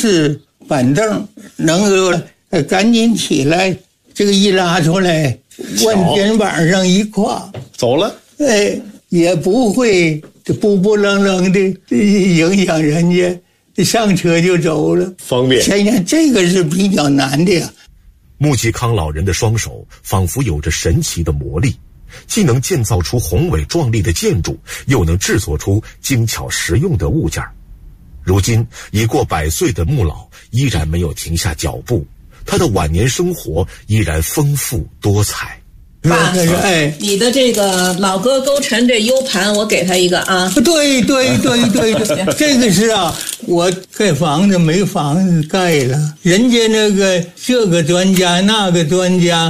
是板凳，能够赶紧起来，这个一拉出来，往肩膀上一挎， 走了。 哎，也不会不愣愣的影响人家，上车就走了， 方便。 想想这个是比较难的呀。 穆继康老人的双手仿佛有着神奇的魔力，既能建造出宏伟壮丽的建筑，又能制作出精巧实用的物件。如今已过100岁的穆老依然没有停下脚步，他的晚年生活依然丰富多彩。 爸，你的这个老哥勾陈这 U 盘，我给他一个啊。 对，这个是啊，我盖房子没房子盖了，人家那个这个专家那个专家